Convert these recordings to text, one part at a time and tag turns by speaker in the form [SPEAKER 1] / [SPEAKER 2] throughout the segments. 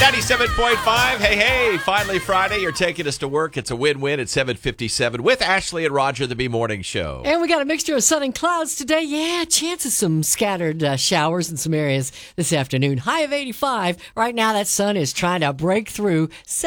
[SPEAKER 1] 97.5. Hey, finally Friday. You're taking us to work. It's a win-win at 7:57 with Ashley and Roger, the B-Morning Show.
[SPEAKER 2] And we got a mixture of sun and clouds today. Yeah, chance of some scattered showers in some areas this afternoon. High of 85. Right now, that sun is trying to break through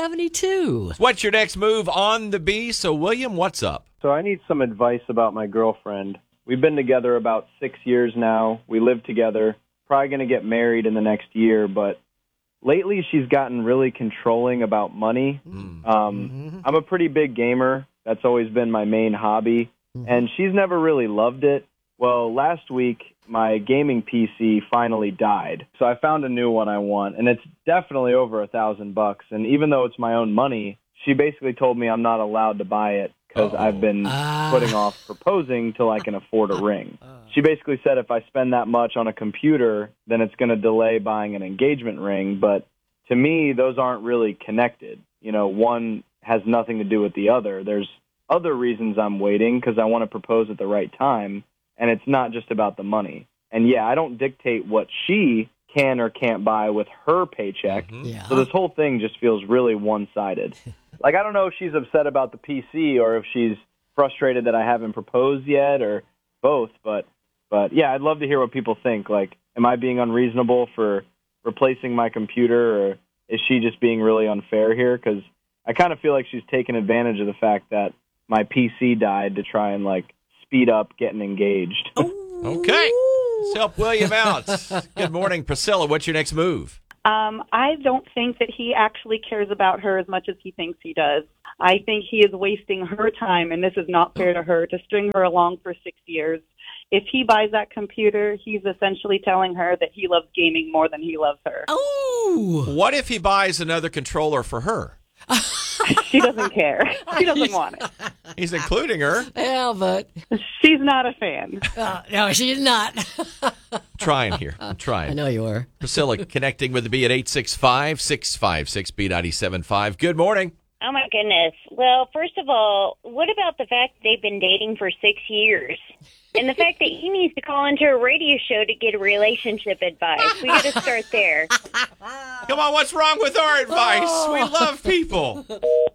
[SPEAKER 2] 72.
[SPEAKER 1] What's your next move on the B? So, William, what's up?
[SPEAKER 3] So I need some advice about my girlfriend. We've been together about 6 years now. We live together. Probably going to get married in the next year, but lately she's gotten really controlling about money. I'm a pretty big gamer. That's always been my main hobby, and she's never really loved it. Well, last week, my gaming PC finally died, so I found a new one I want, and it's definitely over $1,000. And even though it's my own money, she basically told me I'm not allowed to buy it because I've been putting off proposing till I can afford a ring. She basically said if I spend that much on a computer, then it's going to delay buying an engagement ring. But to me, those aren't really connected. You know, one has nothing to do with the other. There's other reasons I'm waiting because I want to propose at the right time, and it's not just about the money. And, yeah, I don't dictate what she can or can't buy with her paycheck. So this whole thing just feels really one-sided. Like, I don't know if she's upset about the PC or if she's frustrated that I haven't proposed yet or both, but yeah, I'd love to hear what people think. Like, am I being unreasonable for replacing my computer, or is she just being really unfair here? Because I kind of feel like she's taken advantage of the fact that my PC died to try and, like, speed up getting engaged.
[SPEAKER 1] Okay. Let's help William out. Good morning, Priscilla. What's your next move?
[SPEAKER 4] I don't think that he actually cares about her as much as he thinks he does. I think he is wasting her time, and this is not fair to her, to string her along for 6 years. If he buys that computer, he's essentially telling her that he loves gaming more than he loves her.
[SPEAKER 2] Oh!
[SPEAKER 1] What if he buys another controller for her?
[SPEAKER 4] She doesn't care. She doesn't want it.
[SPEAKER 1] He's including her.
[SPEAKER 2] Yeah, but...
[SPEAKER 4] She's not a fan.
[SPEAKER 2] No, she's not.
[SPEAKER 1] Trying here. I'm trying.
[SPEAKER 2] I know you are.
[SPEAKER 1] Priscilla connecting with the B at 865-656-B975. Good morning.
[SPEAKER 5] Oh, my goodness. Well, first of all, what about the fact that they've been dating for 6 years? And the fact that he needs to call into a radio show to get a relationship advice. We got to start there.
[SPEAKER 1] Come on, what's wrong with our advice? We love people.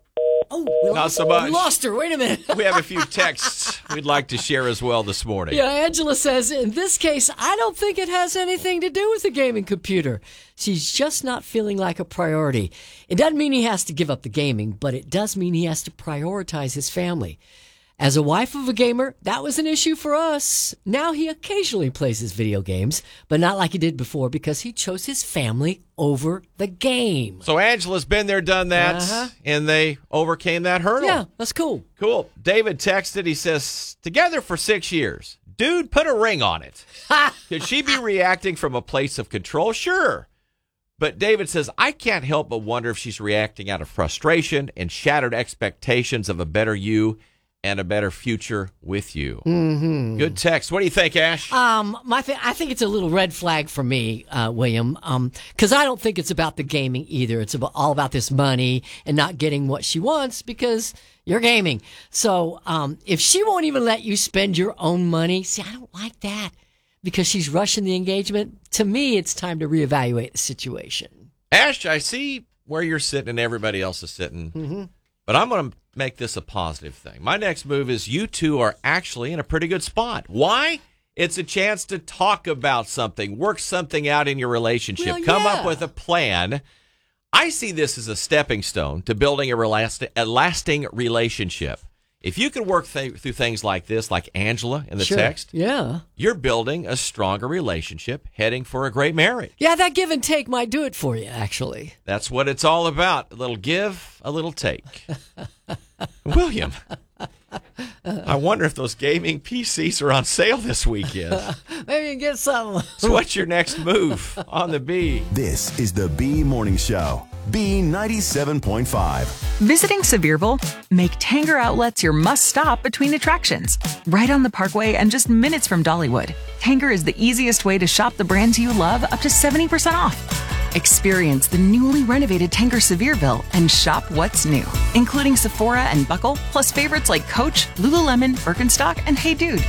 [SPEAKER 1] Not so much.
[SPEAKER 2] We lost her. Wait a minute.
[SPEAKER 1] We have a few texts we'd like to share as well this morning.
[SPEAKER 2] Yeah, Angela says, in this case, I don't think it has anything to do with the gaming computer. She's just not feeling like a priority. It doesn't mean he has to give up the gaming, but it does mean he has to prioritize his family. As a wife of a gamer, that was an issue for us. Now he occasionally plays his video games, but not like he did before because he chose his family over the game.
[SPEAKER 1] So Angela's been there, done that, and they overcame that hurdle.
[SPEAKER 2] Yeah, that's cool.
[SPEAKER 1] Cool. David texted, he says, together for 6 years. Dude, put a ring on it. Could she be reacting from a place of control? Sure. But David says, I can't help but wonder if she's reacting out of frustration and shattered expectations of a better you and a better future with you. Mm-hmm. Good text. What do you think, Ash?
[SPEAKER 2] I think it's a little red flag for me, William, because I don't think it's about the gaming either. It's all about this money and not getting what she wants because you're gaming. So if she won't even let you spend your own money, see, I don't like that because she's rushing the engagement. To me, it's time to reevaluate the situation.
[SPEAKER 1] Ash, I see where you're sitting and everybody else is sitting, but I'm going to make this a positive thing. My next move is you two are actually in a pretty good spot. Why? It's a chance to talk about something, work something out in your relationship, come up with a plan. I see this as a stepping stone to building a lasting relationship. If you can work through things like this, like Angela in the text, you're building a stronger relationship, heading for a great marriage.
[SPEAKER 2] Yeah, that give and take might do it for you, actually.
[SPEAKER 1] That's what it's all about. A little give, a little take. William, I wonder if those gaming PCs are on sale this weekend.
[SPEAKER 2] Maybe you can get some.
[SPEAKER 1] So what's your next move on the B?
[SPEAKER 6] This is the B Morning Show. B97.5.
[SPEAKER 7] Visiting Sevierville? Make Tanger Outlets your must-stop between attractions. Right on the Parkway and just minutes from Dollywood, Tanger is the easiest way to shop the brands you love up to 70% off. Experience the newly renovated Tanger Sevierville and shop what's new, including Sephora and Buckle, plus favorites like Coach, Lululemon, Birkenstock, and Hey Dude.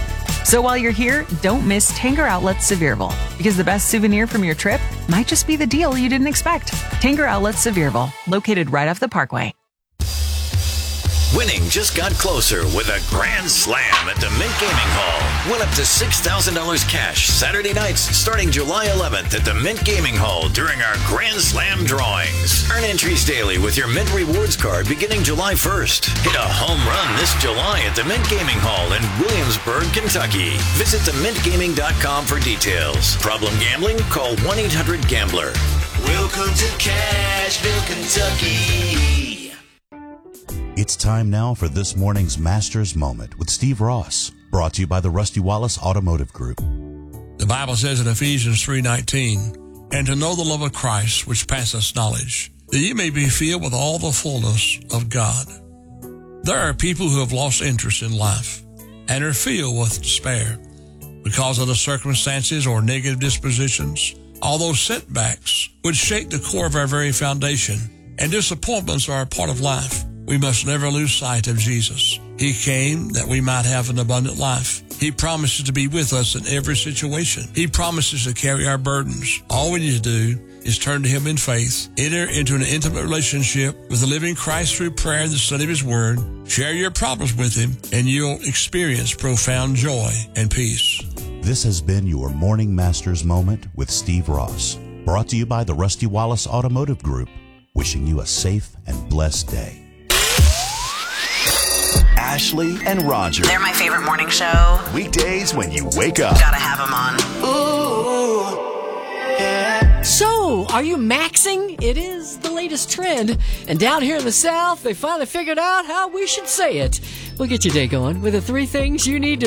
[SPEAKER 7] So while you're here, don't miss Tanger Outlets Sevierville, because the best souvenir from your trip might just be the deal you didn't expect. Tanger Outlets Sevierville, located right off the Parkway.
[SPEAKER 8] Winning just got closer with a grand slam at the Mint Gaming Hall. Win up to $6,000 cash Saturday nights starting July 11th at the Mint Gaming Hall during our Grand Slam drawings. Earn entries daily with your Mint Rewards card beginning July 1st. Hit a home run this July at the Mint Gaming Hall in Williamsburg, Kentucky. Visit themintgaming.com for details. Problem gambling? Call 1-800-GAMBLER. Welcome to Cashville, Kentucky.
[SPEAKER 9] It's time now for this morning's Master's Moment with Steve Ross, brought to you by the Rusty Wallace Automotive Group.
[SPEAKER 10] The Bible says in Ephesians 3:19, "And to know the love of Christ, which passeth knowledge, that ye may be filled with all the fullness of God." There are people who have lost interest in life and are filled with despair because of the circumstances or negative dispositions. Although setbacks would shake the core of our very foundation, and disappointments are a part of life, we must never lose sight of Jesus. He came that we might have an abundant life. He promises to be with us in every situation. He promises to carry our burdens. All we need to do is turn to Him in faith, enter into an intimate relationship with the living Christ through prayer and the study of His Word, share your problems with Him, and you'll experience profound joy and peace.
[SPEAKER 9] This has been your Morning Master's Moment with Steve Ross, brought to you by the Rusty Wallace Automotive Group, wishing you a safe and blessed day.
[SPEAKER 6] Ashley and Roger.
[SPEAKER 11] They're my favorite morning show.
[SPEAKER 6] Weekdays when you wake up.
[SPEAKER 11] Gotta have them on.
[SPEAKER 2] Ooh, yeah. So, are you maxing? It is the latest trend. And down here in the South, they finally figured out how we should say it. We'll get your day going with the 3 things you need to